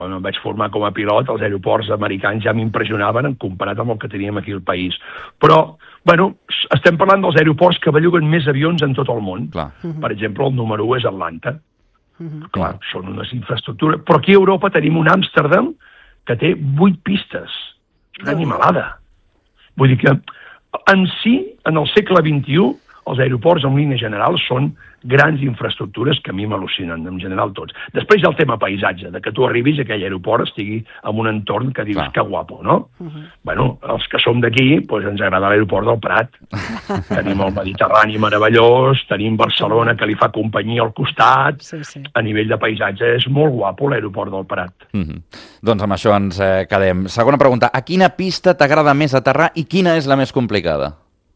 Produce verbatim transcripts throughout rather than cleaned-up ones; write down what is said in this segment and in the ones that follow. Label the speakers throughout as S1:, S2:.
S1: quan em vaig formar com a pilot, els aeroports americans ja m'impressionaven comparat amb el que teníem aquí al país. Però, bueno, estem parlant dels aeroports que belluguen més avions en tot el món.
S2: Clar.
S1: Per exemple, el número u és Atlanta. Uh-huh. Clar, són unes infraestructures. Però aquí a Europa tenim un Amsterdam que té vuit pistes. És una animalada. Vull dir que, en si, en el segle vint-i-u, els aeroports en línia general són grans infraestructures que a mi m'al·lucinen, en general tots. Després hi ha el tema paisatge, de que tu arribis a aquell aeroport estigui en un entorn que dius,
S2: Clar.
S1: que guapo, no?
S3: Uh-huh.
S1: Bueno, els que som d'aquí, doncs ens agrada l'aeroport del Prat. Tenim el Mediterrani meravellós, tenim Barcelona que li fa companyia al costat,
S3: Sí, sí.
S1: a nivell de paisatge és molt guapo l'aeroport del Prat.
S2: Mm-hmm. Doncs amb això ens eh, quedem. Segona pregunta, a quina pista t'agrada més aterrar i quina és la més complicada?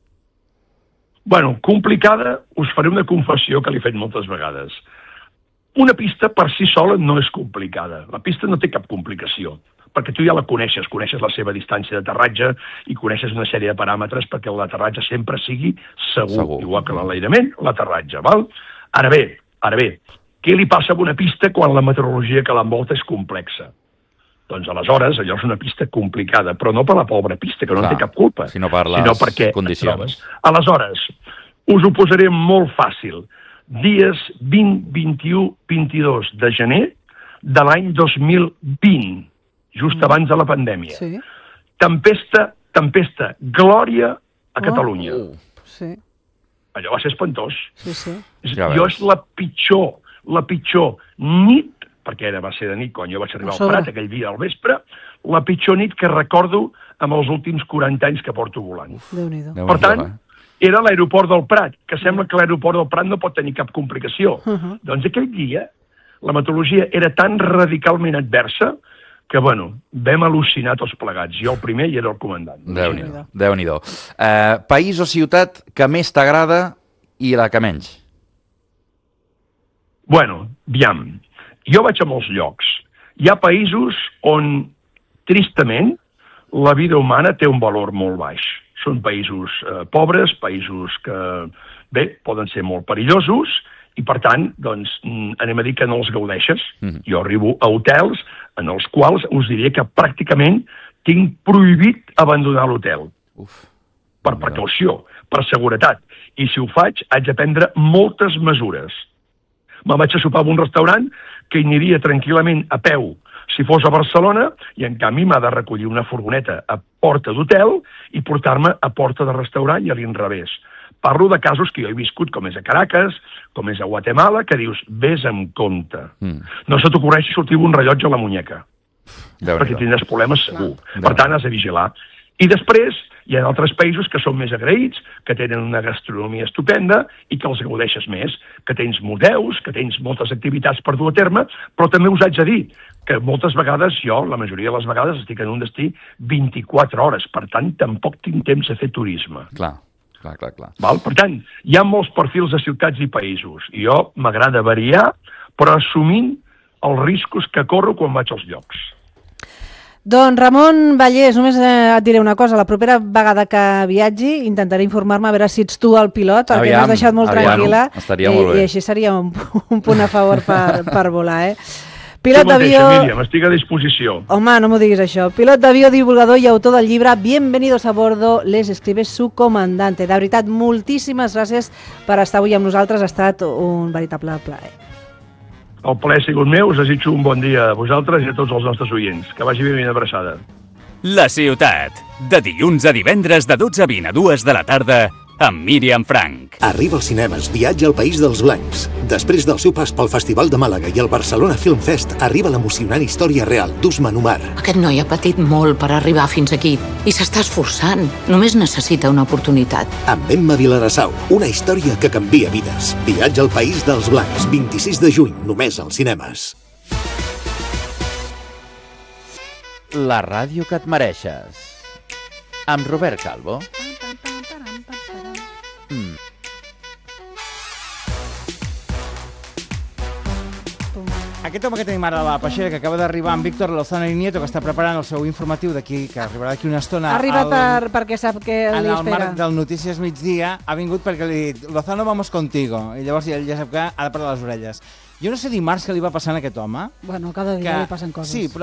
S1: Bueno, complicada, us faré una confessió que l'he fet moltes vegades. Una pista per si sola no és complicada. La pista no té cap complicació, perquè tu ja la coneixes, coneixes la seva distància d'aterratge i coneixes una sèrie de paràmetres perquè l'aterratge sempre sigui segur,
S2: Segur.
S1: igual que l'enlairament, l'aterratge, val? Ara bé, ara bé, què li passa a una pista quan la meteorologia que l'envolta és complexa? Doncs aleshores allò és una pista complicada, però no per la pobra pista, que no
S2: Clar,
S1: en té cap culpa,
S2: sinó per les
S1: sinó perquè
S2: condicions.
S1: et trobes. Aleshores, us ho posaré molt fàcil. Dies vint, vint-i-u, vint-i-dos de gener de l'any dos mil vint, just
S3: Mm.
S1: abans de la pandèmia.
S3: Sí,
S1: Tempesta, tempesta, glòria a Catalunya.
S2: Oh.
S3: sí,
S1: Allò va ser espantós.
S3: sí, sí.
S1: És-
S2: Ja
S1: jo
S2: veus.
S1: és la pitjor, la pitjor nit, perquè era, va ser de nit, quan jo vaig arribar
S3: A
S1: al
S3: sobre.
S1: Prat aquell dia al vespre, la pitjor nit que recordo amb els últims quaranta anys que porto volant.
S3: Déu-n'hi-do.
S2: Déu-n'hi-do,
S1: Per tant,
S2: eh?
S1: era l'aeroport del Prat, que sembla que l'aeroport del Prat no pot tenir cap complicació.
S3: Uh-huh.
S1: Doncs aquell dia la meteorologia era tan radicalment adversa que, bueno, vam al·lucinar tots plegats. Jo el primer i era el comandant.
S2: Déu-n'hi-do. Déu-n'hi-do. Eh, país o ciutat que més t'agrada i la que menys?
S1: Bueno, aviam, jo vaig a molts llocs. Hi ha països on, tristament, la vida humana té un valor molt baix. Són països eh, pobres, països que, bé, poden ser molt perillosos, i per tant, doncs, mm, anem a dir que no els gaudeixes.
S2: Mhm.
S1: Jo arribo a hotels en els quals us diria que pràcticament tinc prohibit abandonar l'hotel,
S2: Uf.
S1: per precaució, per seguretat. I si ho faig, haig de prendre moltes mesures. Me'n vaig a sopar a un restaurant que hi aniria tranquil·lament a peu si fos a Barcelona, i en canvi m'ha de recollir una furgoneta a porta d'hotel i portar-me a porta de restaurant i a l'inrevés. Parlo de casos que jo he viscut, com és a Caracas, com és a Guatemala, que dius, vés amb compte.
S2: Mm.
S1: No se t'ocorreixi sortir un rellotge a la muñeca, perquè
S2: Déu-n'hi-do.
S1: tindràs problemes segur.
S2: Déu.
S1: Per tant, has de vigilar. I després, hi ha altres països que són més agraïts, que tenen una gastronomia estupenda i que els gaudeixes més, que tens museus, que tens moltes activitats per dur a terme, però també us haig de dir que moltes vegades jo, la majoria de les vegades, estic en un destí vint-i-quatre hores, per tant, tampoc tinc temps a fer turisme.
S2: Clar, clar, clar, clar.
S1: Val? Per tant, hi ha molts perfils de ciutats i països, i jo m'agrada variar, però assumint els riscos que corro quan vaig als llocs.
S3: Doncs Ramon Vallès, només eh, et diré una cosa. La propera vegada que viatgi intentaré informar-me a veure si ets tu el pilot, perquè
S2: Aviam,
S3: m'has deixat molt
S2: aviam.
S3: tranquil·la.
S2: Estaria
S3: i,
S2: molt bé.
S3: I així seria un, un punt a favor per, per volar, eh?
S1: Tu
S3: Pilot
S1: mateixa,
S3: d'avió...
S1: Míriam, estic a disposició.
S3: Home, no m'ho diguis això. Pilot d'avió, divulgador i autor del llibre Bienvenidos a bordo, les escribe su comandante. De veritat, moltíssimes gràcies per estar avui amb nosaltres. Ha estat un veritable plaer.
S1: El plaer ha sigut meu, us desitjo un bon dia a vosaltres i a tots els nostres oients. Que vagi bé, ben abraçada.
S4: La ciutat, de dilluns a divendres de dotze a vint a dues de la tarda, amb Míriam Frank.
S5: Arriba als cinemes Viatge al País dels Blancs. Després del seu pas pel Festival de Màlaga i el Barcelona Film Fest, arriba l'emocionant història real d'Usman Umar.
S6: Aquest noi ha patit molt per arribar fins aquí i s'està esforçant. Només necessita una oportunitat.
S5: Amb Emma Vilarassau, una història que canvia vides. Viatge al País dels Blancs, vint-i-sis de juny, només als cinemes.
S2: La ràdio que et mereixes. Amb Robert Calvo. Mm.
S7: Aquest home que tenim ara a la peixera, que acaba d'arribar amb Víctor Lozano i Nieto, que està preparant el seu informatiu d'aquí, que arribarà d'aquí una estona.
S3: Ha arribat
S7: al,
S3: per, perquè sap que
S7: en
S3: li
S7: el
S3: espera.
S7: marc del Notícies Migdia, ha vingut perquè li dit, Lozano, vamos contigo. I llavors ell ja sap que ha de parar les orelles. Jo no sé dimarts què li va passar a aquest home.
S3: Bueno, cada dia
S7: que,
S3: li passen coses.
S7: Sí, però